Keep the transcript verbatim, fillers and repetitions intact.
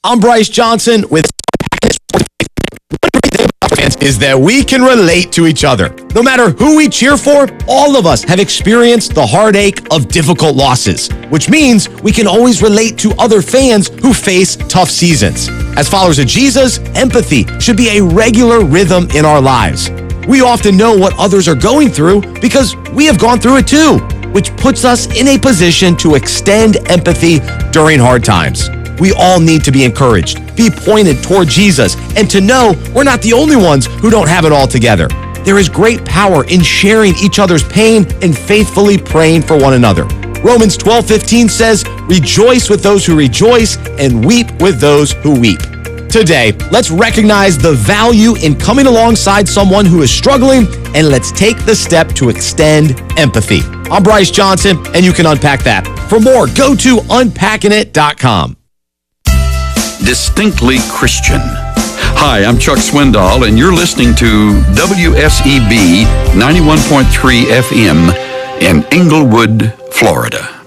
I'm Bryce Johnson with is that we can relate to each other. No matter who we cheer for, all of us have experienced the heartache of difficult losses, which means we can always relate to other fans who face tough seasons. As followers of Jesus, empathy should be a regular rhythm in our lives. We often know what others are going through because we have gone through it too, which puts us in a position to extend empathy during hard times. We all need to be encouraged, be pointed toward Jesus, and to know we're not the only ones who don't have it all together. There is great power in sharing each other's pain and faithfully praying for one another. Romans twelve fifteen says, "Rejoice with those who rejoice and weep with those who weep." Today, let's recognize the value in coming alongside someone who is struggling, and let's take the step to extend empathy. I'm Bryce Johnson, and you can unpack that. For more, go to unpacking it dot com. Distinctly Christian. Hi, I'm Chuck Swindoll, and you're listening to W S E B ninety-one point three F M in Englewood, Florida.